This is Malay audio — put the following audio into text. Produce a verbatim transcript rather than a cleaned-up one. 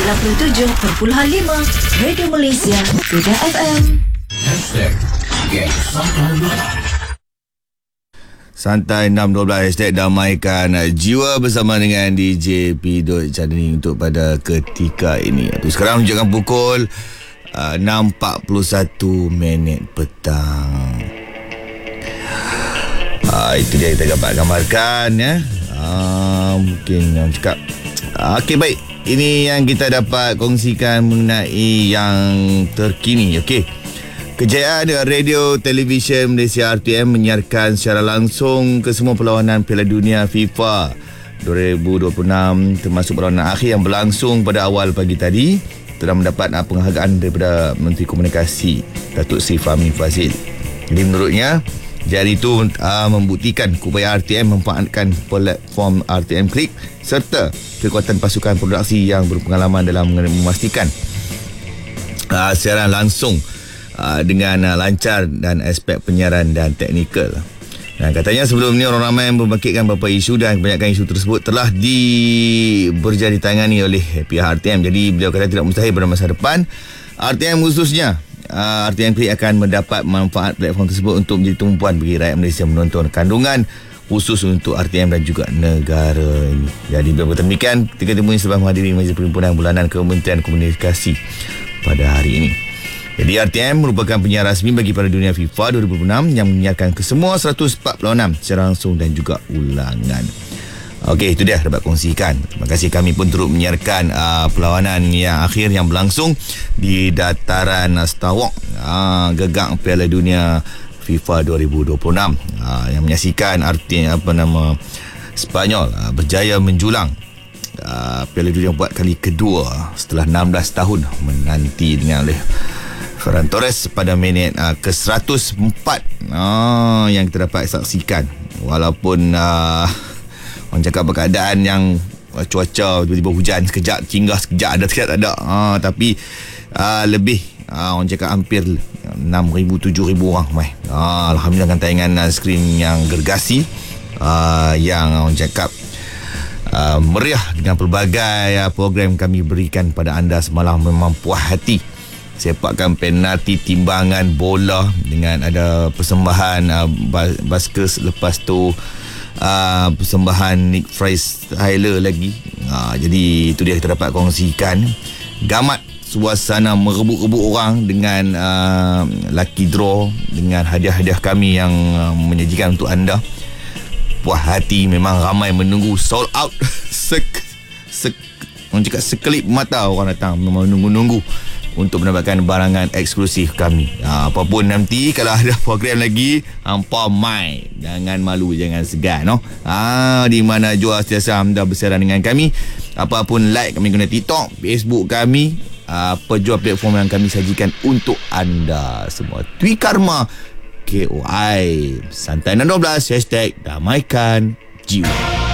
sembilan puluh tujuh perpuluhan lima Radio Malaysia Kedah F M. Hashtag Geng Santai Santai enam dua belas hashtag damaikan jiwa bersama dengan D J P. Chadni untuk pada ketika ini. Sekarang menunjukkan pukul uh, enam empat puluh satu minit petang. Uh, itu dia kita dapat gambarkan ya. Uh, mungkin yang cakap uh, okey, baik. Ini yang kita dapat kongsikan mengenai yang terkini. Okey, kejayaan Radio Televisyen Malaysia R T M menyiarkan secara langsung ke semua perlawanan Piala Dunia FIFA dua ribu dua puluh enam, termasuk perlawanan akhir yang berlangsung pada awal pagi tadi, telah mendapat penghargaan daripada Menteri Komunikasi Datuk Seri Fahmi Fadzil. Jadi menurutnya, jari itu uh, membuktikan upaya R T M memanfaatkan platform R T M Click serta kekuatan pasukan produksi yang berpengalaman dalam memastikan uh, siaran langsung uh, dengan uh, lancar dan aspek penyiaran dan teknikal. Dan katanya sebelum ni orang ramai yang membangkitkan beberapa isu dan kebanyakan isu tersebut telah di berjaya ditangani oleh pihak R T M. Jadi beliau kata tidak mustahil pada masa depan R T M khususnya Uh, R T M Click akan mendapat manfaat platform tersebut untuk menjadi tumpuan bagi rakyat Malaysia menonton kandungan khusus untuk R T M dan juga negara ini. Jadi beberapa demikian ketika temui sebab menghadiri Majlis Perhimpunan Bulanan Kementerian Komunikasi pada hari ini. Jadi R T M merupakan penyiar rasmi bagi Piala Dunia FIFA dua ribu enam yang menyiarkan ke semua seratus empat puluh enam secara langsung dan juga ulangan. Okey, itu dia dapat kongsikan. Terima kasih, kami pun turut menyiarkan uh, perlawanan yang akhir yang berlangsung di dataran uh, Star Walk uh, gegak Piala Dunia FIFA dua ribu dua puluh enam uh, yang menyaksikan arti apa nama Spanyol uh, berjaya menjulang uh, Piala Dunia buat kali kedua setelah enam belas tahun menanti dengan oleh Ferran Torres pada minit uh, ke seratus empat uh, yang kita dapat saksikan. Walaupun uh, orang cakap keadaan yang uh, cuaca tiba-tiba hujan sekejap, singgah sekejap, ada sekejap tak ada. Uh, tapi uh, lebih uh, orang cakap hampir enam ribu tujuh ribu orang mai. Uh, Alhamdulillah dengan tayangan uh, skrin yang gergasi uh, yang orang cakap uh, meriah dengan pelbagai uh, program kami berikan pada anda semalam. Memang puas hati. Sepakan penalti, timbangan bola dengan ada persembahan uh, baskers, lepas tu Uh, persembahan Nick Freestyler lagi. uh, Jadi itu dia kita dapat kongsikan. Gamat suasana merebut-rebut orang dengan uh, lucky draw, dengan hadiah-hadiah kami yang uh, menyajikan untuk anda. Puas hati, memang ramai menunggu, sold out. Sek, sek, orang cakap sekelip mata orang datang memang menunggu-nunggu untuk mendapatkan barangan eksklusif kami. Ha, apapun nanti, kalau ada program lagi, hampa mai. Jangan malu, jangan segan. No? Ha, di mana jua sentiasa anda bersiaran dengan kami. Apapun like kami guna TikTok, Facebook kami, apa jua platform yang kami sajikan untuk anda semua. Twi Karma K O I Santai enam dua belas hashtag damaikan jiwa.